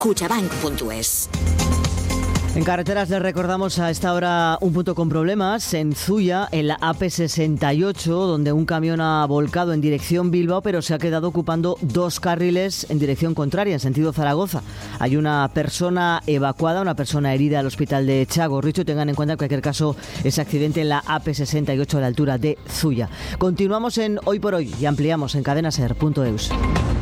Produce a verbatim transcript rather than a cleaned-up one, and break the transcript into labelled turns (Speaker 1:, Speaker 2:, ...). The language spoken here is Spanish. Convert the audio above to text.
Speaker 1: kutxabank punto es.
Speaker 2: En carreteras les recordamos a esta hora un punto con problemas en Zuia, en la A P sesenta y ocho, donde un camión ha volcado en dirección Bilbao, pero se ha quedado ocupando dos carriles en dirección contraria, en sentido Zaragoza. Hay una persona evacuada, una persona herida al hospital de Txagorritxu. Tengan en cuenta en cualquier caso ese accidente en la A P sesenta y ocho a la altura de Zuia. Continuamos en Hoy por Hoy y ampliamos en cadena ser punto eus.